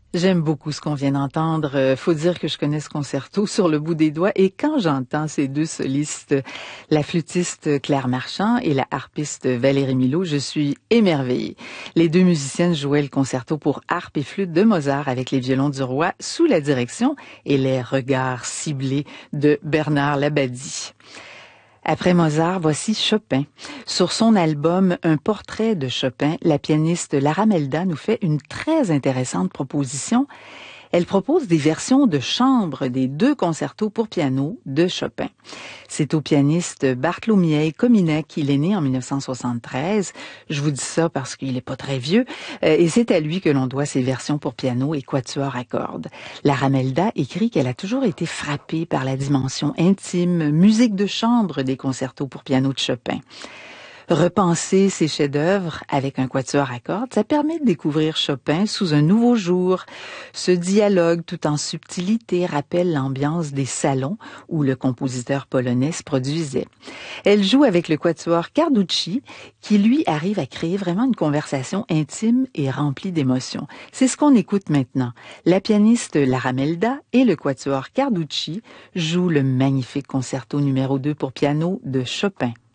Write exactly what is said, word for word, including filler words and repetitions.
J'aime beaucoup ce qu'on vient d'entendre. Euh, Faut dire que je connais ce concerto sur le bout des doigts et quand j'entends ces deux solistes, la flûtiste Claire Marchand et la harpiste Valérie Milot, je suis émerveillée. Les deux musiciennes jouaient le concerto pour harpe et flûte de Mozart avec les violons du roi sous la direction et les regards ciblés de Bernard Labadie. Après Mozart, voici Chopin. Sur son album Un portrait de Chopin, la pianiste Lara Melda nous fait une très intéressante proposition. Elle propose des versions de chambre des deux concertos pour piano de Chopin. C'est au pianiste Bartlomiej Kominek qu'il est né en mille neuf cent soixante-treize. Je vous dis ça parce qu'il n'est pas très vieux. Euh, et c'est à lui que l'on doit ces versions pour piano et quatuor à cordes. Lara Melda écrit qu'elle a toujours été frappée par la dimension intime, musique de chambre des concertos pour piano de Chopin. Repenser ses chefs-d'œuvre avec un quatuor à cordes, ça permet de découvrir Chopin sous un nouveau jour. Ce dialogue, tout en subtilité, rappelle l'ambiance des salons où le compositeur polonais se produisait. Elle joue avec le quatuor Carducci, qui lui arrive à créer vraiment une conversation intime et remplie d'émotions. C'est ce qu'on écoute maintenant. La pianiste Lara Melda et le quatuor Carducci jouent le magnifique concerto numéro deux pour piano de Chopin.